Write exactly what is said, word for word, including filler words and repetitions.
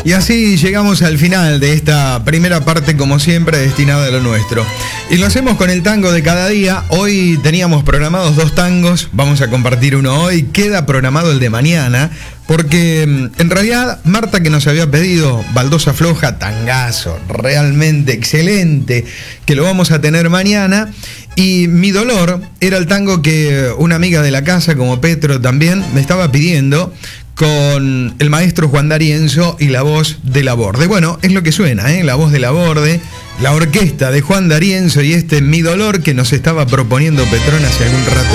Y así llegamos al final de esta primera parte, como siempre, destinada a lo nuestro. Y lo hacemos con el tango de cada día. Hoy teníamos programados dos tangos, vamos a compartir uno hoy. Queda programado el de mañana, porque en realidad Marta, que nos había pedido Baldosa Floja, tangazo, realmente excelente, que lo vamos a tener mañana. Y Mi Dolor era el tango que una amiga de la casa, como Petro también, me estaba pidiendo, con el maestro Juan D'Arienzo y la voz de Laborde. Bueno, es lo que suena, ¿eh? La voz de Laborde, la orquesta de Juan D'Arienzo y este Mi Dolor que nos estaba proponiendo Petrón hace algún rato.